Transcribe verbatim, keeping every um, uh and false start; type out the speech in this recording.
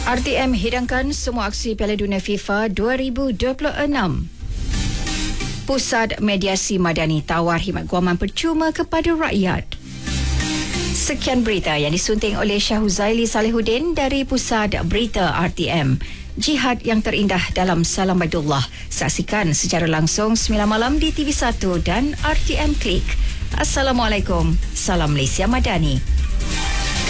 R T M hidangkan semua aksi Piala Dunia FIFA dua ribu dua puluh enam. Pusat Mediasi Madani tawar khidmat guaman percuma kepada rakyat. Sekian berita yang disunting oleh Syahuzaili Salihuddin dari Pusat Berita R T M. Jihad yang terindah dalam Salam Baidullah. Saksikan secara langsung sembilan malam di T V satu dan R T M Klik. Assalamualaikum. Salam Malaysia Madani.